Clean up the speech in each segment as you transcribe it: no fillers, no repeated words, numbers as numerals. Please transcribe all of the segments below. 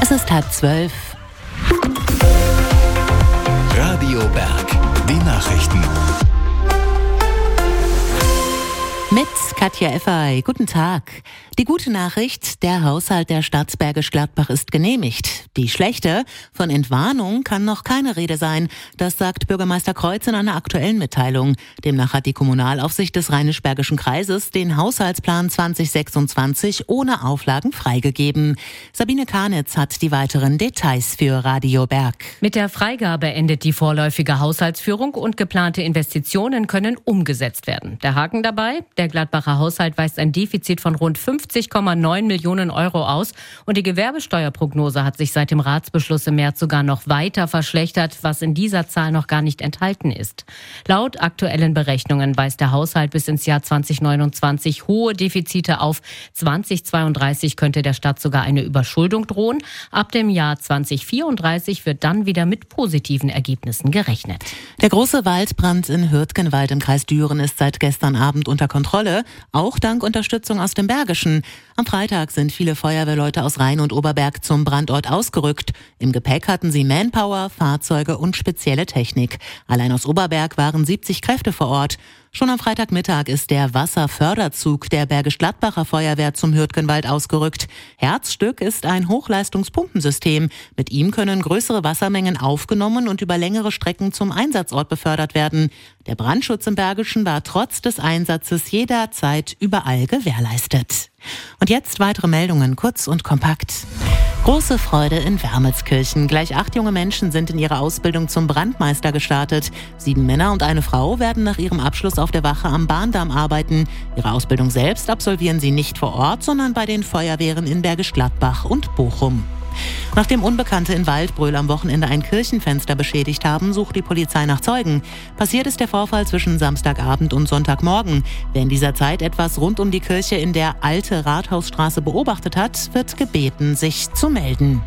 Es ist 11:30. Radio Berg, die Nachrichten. Mit Katja Effay. Guten Tag. Die gute Nachricht, der Haushalt der Stadt Bergisch Gladbach ist genehmigt. Die schlechte, von Entwarnung kann noch keine Rede sein. Das sagt Bürgermeister Kreuz in einer aktuellen Mitteilung. Demnach hat die Kommunalaufsicht des Rheinisch-Bergischen Kreises den Haushaltsplan 2026 ohne Auflagen freigegeben. Sabine Karnitz hat die weiteren Details für Radio Berg. Mit der Freigabe endet die vorläufige Haushaltsführung und geplante Investitionen können umgesetzt werden. Der Haken dabei? Der Gladbacher Haushalt weist ein Defizit von rund 50,9 Millionen Euro aus und die Gewerbesteuerprognose hat sich seit dem Ratsbeschluss im März sogar noch weiter verschlechtert, was in dieser Zahl noch gar nicht enthalten ist. Laut aktuellen Berechnungen weist der Haushalt bis ins Jahr 2029 hohe Defizite auf. 2032 könnte der Stadt sogar eine Überschuldung drohen. Ab dem Jahr 2034 wird dann wieder mit positiven Ergebnissen gerechnet. Der große Waldbrand in Hürtgenwald im Kreis Düren ist seit gestern Abend unter Kontrolle, auch dank Unterstützung aus dem Bergischen. Am Freitag sind viele Feuerwehrleute aus Rhein und Oberberg zum Brandort ausgerückt. Im Gepäck hatten sie Manpower, Fahrzeuge und spezielle Technik. Allein aus Oberberg waren 70 Kräfte vor Ort. Schon am Freitagmittag ist der Wasserförderzug der Bergisch-Gladbacher Feuerwehr zum Hürtgenwald ausgerückt. Herzstück ist ein Hochleistungspumpensystem. Mit ihm können größere Wassermengen aufgenommen und über längere Strecken zum Einsatzort befördert werden. Der Brandschutz im Bergischen war trotz des Einsatzes jederzeit überall gewährleistet. Und jetzt weitere Meldungen, kurz und kompakt. Große Freude in Wermelskirchen. Gleich 8 junge Menschen sind in ihre Ausbildung zum Brandmeister gestartet. 7 Männer und eine Frau werden nach ihrem Abschluss auf der Wache am Bahndamm arbeiten. Ihre Ausbildung selbst absolvieren sie nicht vor Ort, sondern bei den Feuerwehren in Bergisch Gladbach und Bochum. Nachdem Unbekannte in Waldbröl am Wochenende ein Kirchenfenster beschädigt haben, sucht die Polizei nach Zeugen. Passiert ist der Vorfall zwischen Samstagabend und Sonntagmorgen. Wer in dieser Zeit etwas rund um die Kirche in der Alte Rathausstraße beobachtet hat, wird gebeten, sich zu melden.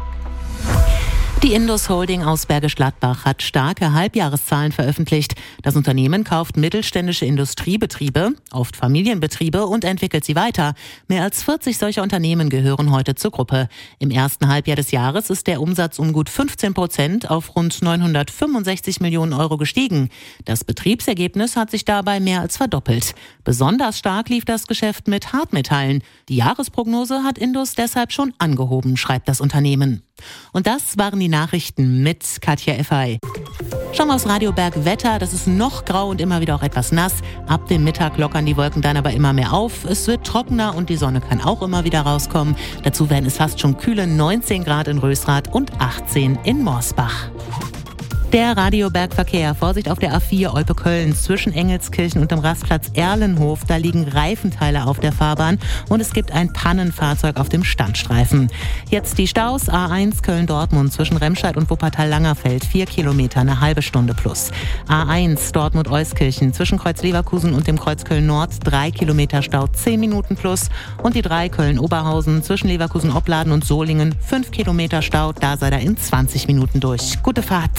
Die Indus Holding aus Bergisch Gladbach hat starke Halbjahreszahlen veröffentlicht. Das Unternehmen kauft mittelständische Industriebetriebe, oft Familienbetriebe, und entwickelt sie weiter. Mehr als 40 solcher Unternehmen gehören heute zur Gruppe. Im ersten Halbjahr des Jahres ist der Umsatz um gut 15% auf rund 965 Millionen Euro gestiegen. Das Betriebsergebnis hat sich dabei mehr als verdoppelt. Besonders stark lief das Geschäft mit Hartmetallen. Die Jahresprognose hat Indus deshalb schon angehoben, schreibt das Unternehmen. Und das waren die Nachrichten mit Katja Effay. Schauen wir aufs Radio Berg Wetter. Das ist noch grau und immer wieder auch etwas nass. Ab dem Mittag lockern die Wolken dann aber immer mehr auf. Es wird trockener und die Sonne kann auch immer wieder rauskommen. Dazu werden es fast schon kühle 19 Grad in Rösrath und 18 in Morsbach. Der Radiobergverkehr. Vorsicht auf der A4 Olpe-Köln zwischen Engelskirchen und dem Rastplatz Erlenhof. Da liegen Reifenteile auf der Fahrbahn und es gibt ein Pannenfahrzeug auf dem Standstreifen. Jetzt die Staus. A1 Köln-Dortmund zwischen Remscheid und Wuppertal-Langerfeld. 4 Kilometer, eine halbe Stunde plus. A1 Dortmund-Euskirchen zwischen Kreuz Leverkusen und dem Kreuz Köln-Nord. 3 Kilometer Stau, 10 Minuten plus. Und die 3 Köln-Oberhausen zwischen Leverkusen-Opladen und Solingen. 5 Kilometer Stau, da seid ihr in 20 Minuten durch. Gute Fahrt.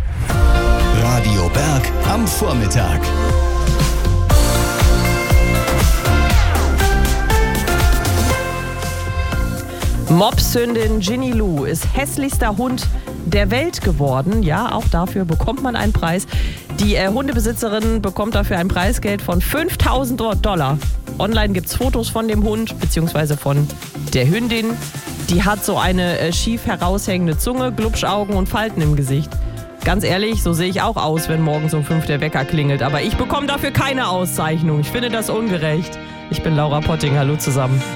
Radio Berg am Vormittag. Mopshündin Ginny Lou ist hässlichster Hund der Welt geworden. Ja, auch dafür bekommt man einen Preis. Die Hundebesitzerin bekommt dafür ein Preisgeld von $5.000. Online gibt es Fotos von dem Hund bzw. von der Hündin. Die hat so eine schief heraushängende Zunge, Glubschaugen und Falten im Gesicht. Ganz ehrlich, so sehe ich auch aus, wenn morgens um 5 der Wecker klingelt. Aber ich bekomme dafür keine Auszeichnung. Ich finde das ungerecht. Ich bin Laura Potting. Hallo zusammen.